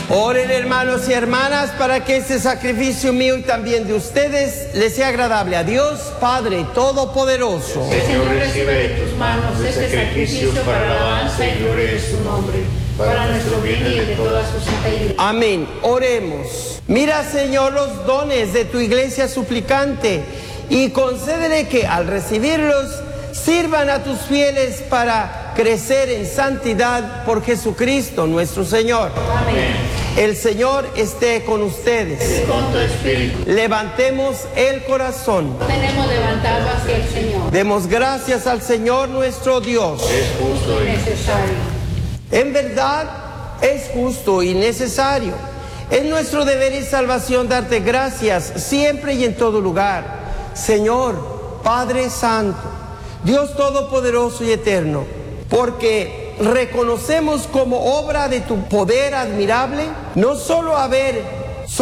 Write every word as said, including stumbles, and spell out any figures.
Oren, hermanos y hermanas, para que este sacrificio mío y también de ustedes les sea agradable a Dios, Padre Todopoderoso. Señor, recibe de tus manos este sacrificio para la alabanza y gloria de su nombre, para nuestro bien y de toda su santa iglesia. Amén. Oremos. Mira, Señor, los dones de tu iglesia suplicante y concédele que al recibirlos sirvan a tus fieles para crecer en santidad por Jesucristo nuestro Señor. Amén. El Señor esté con ustedes. Y con tu espíritu. Levantemos el corazón. Tenemos levantado hacia el Señor. Demos gracias al Señor nuestro Dios. Es justo y necesario. En verdad es justo y necesario. Es nuestro deber y salvación darte gracias siempre y en todo lugar. Señor, Padre Santo, Dios Todopoderoso y Eterno, porque reconocemos como obra de tu poder admirable no solo haber